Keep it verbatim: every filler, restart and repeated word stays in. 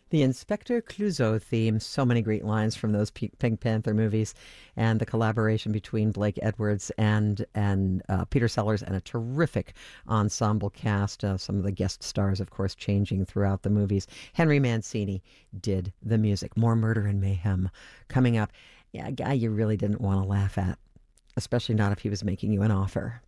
The Inspector Clouseau theme, so many great lines from those P- Pink Panther movies, and the collaboration between Blake Edwards and and uh, Peter Sellers, and a terrific ensemble cast. Uh, some of the guest stars, of course, changing throughout the movies. Henry Mancini did the music. More Murder and Mayhem coming up. Yeah, a guy you really didn't want to laugh at, especially not if he was making you an offer.